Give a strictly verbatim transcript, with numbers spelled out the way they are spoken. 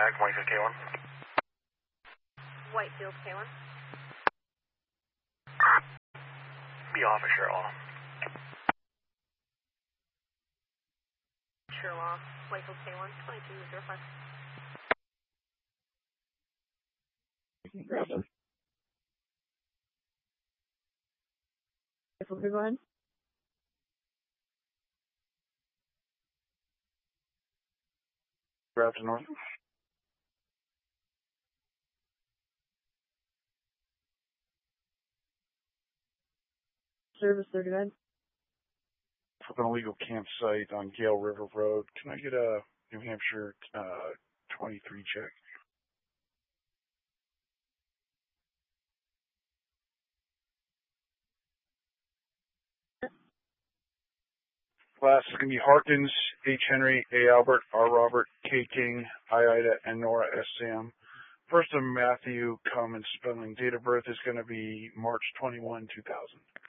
back, Whitefield K one. Whitefield K one. Be officer all. Sherlock, Whitefield K one, twenty-two zero five. Whitefield, go ahead. Route to north. Service thirty, go ahead. From an illegal campsite on Gale River Road. Can I get a New Hampshire uh, twenty-three check? Class is going to be Harkins, H. Henry, A. Albert, R. Robert, K. King, I. Ida, and Nora S. Sam. First of Matthew, common spelling. Date of birth is going to be March twenty-first, two thousand.